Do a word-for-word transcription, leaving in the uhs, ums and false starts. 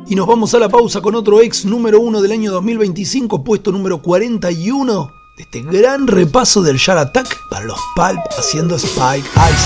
Y nos vamos a la pausa con otro ex número uno del año dos mil veinticinco, puesto número cuarenta y uno de este gran repaso del Shark Attack para los Pulp haciendo Spike Ice.